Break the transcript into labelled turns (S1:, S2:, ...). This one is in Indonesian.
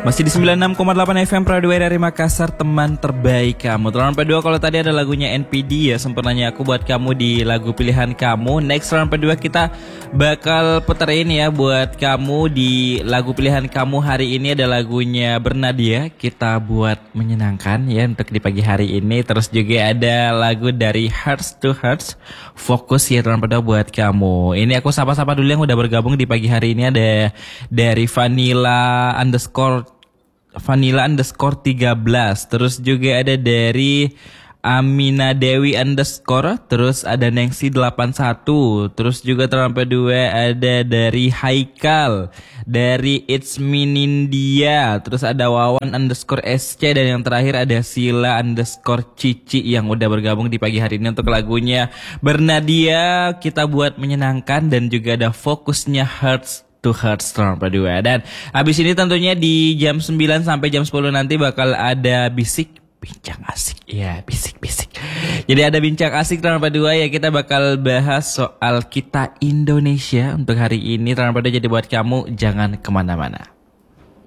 S1: Masih di 96,8 FM Pradua dari Makassar, teman terbaik kamu. Round kedua, kalau tadi ada lagunya NPD ya, sempurnanya aku buat kamu di lagu pilihan kamu. Next round kedua kita bakal puterin ya buat kamu di lagu pilihan kamu. Hari ini ada lagunya Bernadia, kita buat menyenangkan ya untuk di pagi hari ini. Terus juga ada lagu dari Hearts to Hearts, Fokus ya round kedua buat kamu. Ini aku sapa-sapa dulu yang udah bergabung di pagi hari ini. Ada dari Vanilla_13. Terus juga ada dari Amina Dewi _ terus ada Nengsi 81. Terus juga terlampau dua ada dari Haikal, dari It's Me Nindia. Terus ada Wawan _SC, dan yang terakhir ada Sila _Cici yang udah bergabung di pagi hari ini untuk lagunya Bernadia, kita buat menyenangkan, dan juga ada fokusnya Hearts to Hearts round kedua. Dan habis ini tentunya di jam 9 sampai jam 10 nanti bakal ada bincang asik. Ya, bisik. Jadi ada bincang asik round kedua ya, kita bakal bahas soal kita Indonesia untuk hari ini round kedua. Jadi buat kamu jangan kemana-mana.